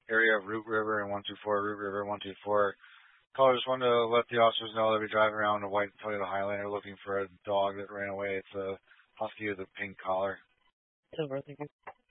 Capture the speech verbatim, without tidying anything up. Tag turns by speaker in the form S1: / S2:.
S1: area of Root River and one two four, Root River one two four. Caller, just wanted to let the officers know that we're driving around a white Toyota Highlander looking for a dog that ran away. It's a husky with a pink collar.
S2: Over, thank you.